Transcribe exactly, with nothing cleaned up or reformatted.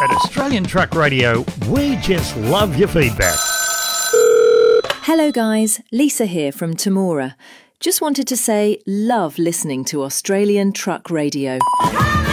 At Australian Truck Radio, we just love your feedback. Hello guys, Lisa here from Temora. Just wanted to say love listening to Australian Truck Radio.